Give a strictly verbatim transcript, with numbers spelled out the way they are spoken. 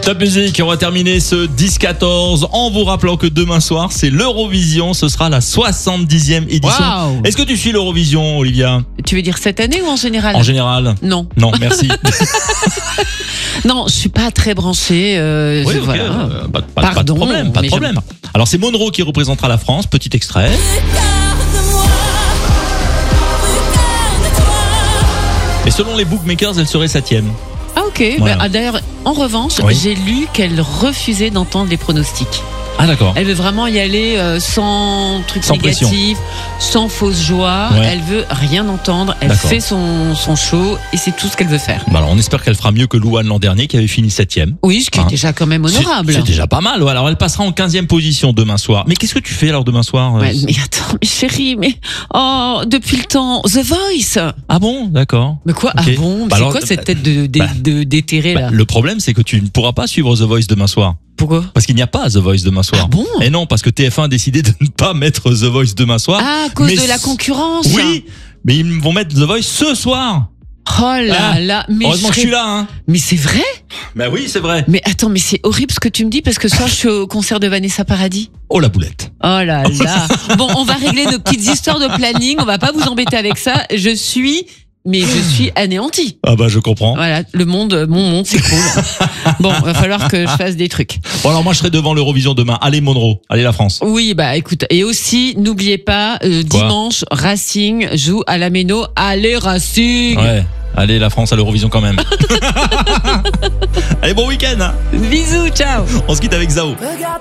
Top Music, on va terminer ce dix quatorze en vous rappelant que demain soir, c'est l'Eurovision, ce sera la soixante-dixième édition. Wow. Est-ce que tu suis l'Eurovision, Olivia ? Tu veux dire cette année ou en général ? En général. Non. Non, merci. Non, je suis pas très branchée. Euh, Oui, je- ok, voilà. euh, pas, pas- Pardon, pas de problème, pas de mais problème. Alors c'est Monroe qui représentera la France, petit extrait. Et selon les bookmakers, elle serait septième. Ah ok. Voilà. Bah, ah, d'ailleurs, en revanche, Oui. j'ai lu qu'elle refusait d'entendre les pronostics. Ah d'accord. Elle veut vraiment y aller euh, sans trucs Sans pression. négatifs, sans fausse joie. Ouais. Elle veut rien entendre. Elle D'accord. fait son, son show et c'est tout ce qu'elle veut faire. Bah alors on espère qu'elle fera mieux que Louane l'an dernier qui avait fini septième. Oui, ce qui Hein. est déjà quand même honorable. C'est, c'est déjà pas mal. Ouais. Alors elle passera en quinzième position demain soir. Mais qu'est-ce que tu fais alors demain soir ? euh, Ouais, mais attends, mais chérie, mais oh, depuis le temps, The Voice. Ah bon, d'accord. Mais quoi ? Ok. Ah bon ? Bah C'est alors, quoi cette bah, tête de, de, bah, de- d'éthéré Bah, là ? le problème c'est que tu ne pourras pas suivre The Voice demain soir. Pourquoi ? Parce qu'il n'y a pas The Voice demain soir. Ah bon ? Et non, parce que T F un a décidé de ne pas mettre The Voice demain soir. Ah, à cause Mais de la c- concurrence. Oui, mais ils vont mettre The Voice ce soir. Oh là Ah, là, mais Heureusement que je serais- suis là, hein. Mais c'est vrai ? Bah oui, c'est vrai. Mais attends, mais c'est horrible ce que tu me dis parce que ce soir je suis au concert de Vanessa Paradis. Oh la boulette. Oh là là. Bon, on va régler nos petites histoires de planning. On va pas vous embêter avec ça. Je suis, mais je suis anéantie. Ah bah je comprends. Voilà, le monde, mon monde s'écroule. Bon, va falloir que je fasse des trucs. Bon alors moi je serai devant l'Eurovision demain. Allez Monroe, allez la France. Oui, bah écoute, et aussi n'oubliez pas euh, Quoi dimanche Racing joue à la Méno. Allez Racing. Ouais. Allez la France à l'Eurovision quand même. Allez bon week-end. Hein. Bisous, ciao. On se quitte avec Zao. Regarde